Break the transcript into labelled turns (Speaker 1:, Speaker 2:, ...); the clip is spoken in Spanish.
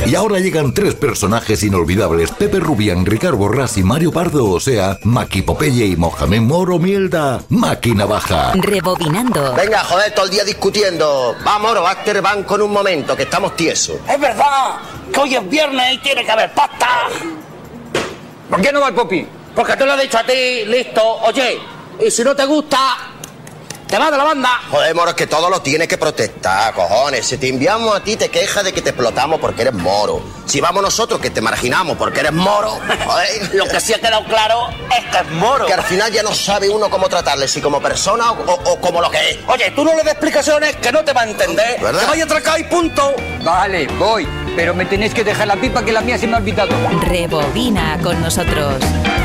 Speaker 1: Y ahora llegan 3 personajes inolvidables: Pepe Rubián, Ricardo Borrás y Mario Pardo, o sea, Maki Popeye y Mohamed Moro Mielda, Maki Navaja.
Speaker 2: Rebobinando.
Speaker 3: Venga, joder, todo el día discutiendo. Vamos, Bacter, van con un momento, que estamos tiesos.
Speaker 4: Es verdad que hoy es viernes y tiene que haber pasta.
Speaker 5: ¿Por qué no va el Popi?
Speaker 4: Porque te lo he dicho a ti, listo. Oye, y si no te gusta, te vas de la banda.
Speaker 3: Joder, Moro, es que todo lo tienes que protestar, cojones. Si te enviamos a ti, te quejas de que te explotamos porque eres moro. Si vamos nosotros, que te marginamos porque eres moro. Joder.
Speaker 4: Lo que sí ha quedado claro es que es moro.
Speaker 3: Que al final ya no sabe uno cómo tratarle, si como persona o como lo que es.
Speaker 4: Oye, tú no le des explicaciones que no te va a entender.
Speaker 3: ¿Verdad?
Speaker 4: Que vaya a atracar y punto.
Speaker 5: Vale, voy. Pero me tenéis que dejar la pipa, que la mía se me ha olvidado.
Speaker 2: Rebobina con nosotros.